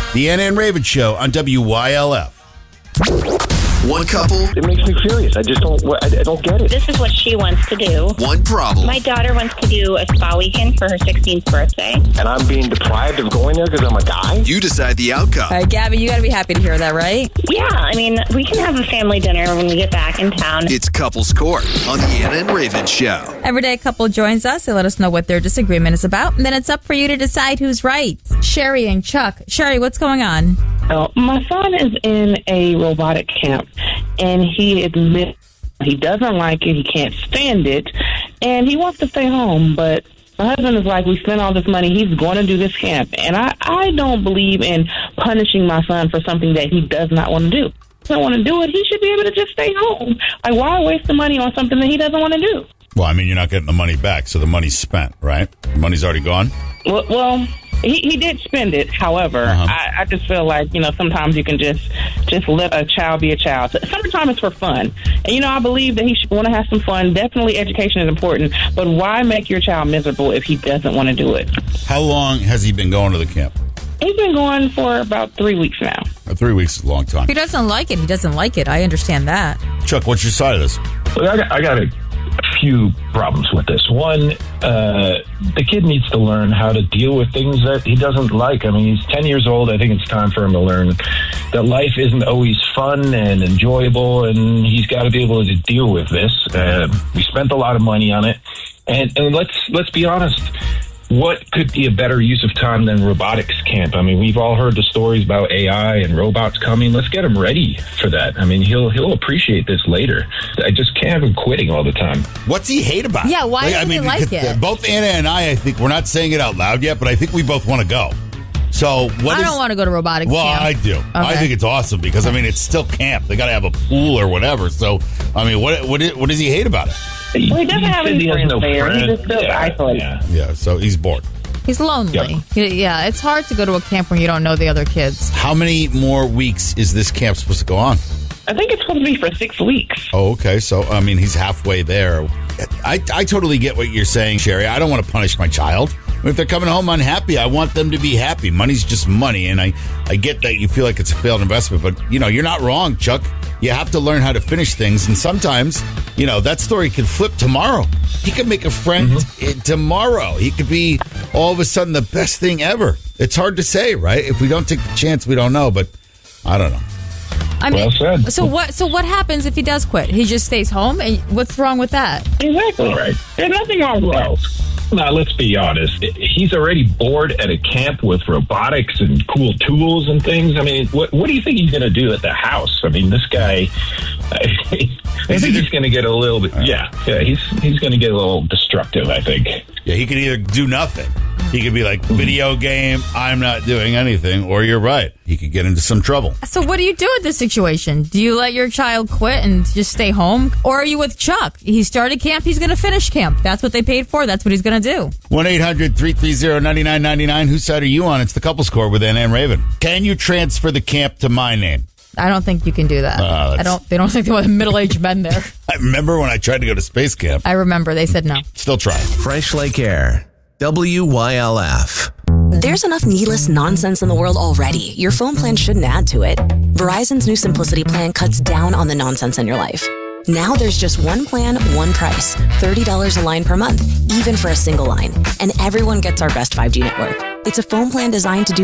The Anna and Raven Show on WYLF. One couple. It makes me furious. I don't get it. This is what she wants to do. One problem. My daughter wants to do a spa weekend for her 16th birthday. And I'm being deprived of going there because I'm a guy? You decide the outcome. All right, Gabby, you got to be happy to hear that, right? Yeah, I mean, we can have a family dinner when we get back in town. It's Couples Court on the Anna and Raven Show. Every day a couple joins us. They let us know what their disagreement is about, and then it's up for you to decide who's right. Sherry and Chuck. Sherry, what's going on? My son is in a robotic camp, and he admits he doesn't like it, he can't stand it, and he wants to stay home, but my husband is like, we spent all this money, he's going to do this camp, and I don't believe in punishing my son for something that he does not want to do. If he doesn't want to do it, he should be able to just stay home. Like, why waste the money on something that he doesn't want to do? Well, I mean, you're not getting the money back, so the money's spent, right? The money's already gone? Well, he did spend it. However, I just feel like, sometimes you can just let a child be a child. Summertime is for fun. And, I believe that he should want to have some fun. Definitely education is important. But why make your child miserable if he doesn't want to do it? How long has he been going to the camp? He's been going for about 3 weeks now. 3 weeks is a long time. If he doesn't like it, he doesn't like it. I understand that. Chuck, what's your side of this? Well, I got a few problems with this. One, the kid needs to learn how to deal with things that he doesn't like. I mean, he's 10 years old. I think it's time for him to learn that life isn't always fun and enjoyable, and he's got to be able to deal with this. We spent a lot of money on it, and let's be honest. What could be a better use of time than robotics camp? I mean, we've all heard the stories about AI and robots coming. Let's get him ready for that. I mean, he'll appreciate this later. I just can't have him quitting all the time. What's he hate about it? Yeah, why doesn't he like it? Both Anna and I think we're not saying it out loud yet, but I think we both want to go. So I don't want to go to robotics camp. Well, I do. Okay. I think it's awesome because, I mean, it's still camp. They got to have a pool or whatever. So, I mean, what does he hate about it? Well, he doesn't have any friends there. He just feels isolated. Yeah, so he's bored. He's lonely. Yep. Yeah, it's hard to go to a camp when you don't know the other kids. How many more weeks is this camp supposed to go on? I think it's supposed to be for 6 weeks. Oh, okay. So, I mean, he's halfway there. I totally get what you're saying, Sherry. I don't want to punish my child. If they're coming home unhappy, I want them to be happy. Money's just money, and I get that you feel like it's a failed investment, but, you're not wrong, Chuck. You have to learn how to finish things, and sometimes, that story could flip tomorrow. He could make a friend tomorrow. He could be, all of a sudden, the best thing ever. It's hard to say, right? If we don't take the chance, we don't know, but I don't know. I mean, Well said. So what happens if he does quit? He just stays home? And what's wrong with that? Exactly. Right. There's nothing wrong with that. Now, let's be honest. He's already bored at a camp with robotics and cool tools and things. I mean, what do you think he's going to do at the house? I mean, this guy, I think he's going to get a little bit, he's going to get a little destructive, I think. Yeah, he could either do nothing. He could be like, video game, I'm not doing anything, or you're right. He could get into some trouble. So what do you do with this situation? Do you let your child quit and just stay home? Or are you with Chuck? He started camp, he's going to finish camp. That's what they paid for, that's what he's going to do. 1-800-330-9999. Whose side are you on? It's the Couples Court with Anna and Raven. Can you transfer the camp to my name? I don't think you can do that. They don't think they want middle-aged men there. I remember when I tried to go to space camp. I remember, they said no. Still try. Fresh Lake Air. WYLF. There's enough needless nonsense in the world already. Your phone plan shouldn't add to it. Verizon's new Simplicity plan cuts down on the nonsense in your life. Now there's just one plan, one price. $30 a line per month, even for a single line. And everyone gets our best 5G network. It's a phone plan designed to do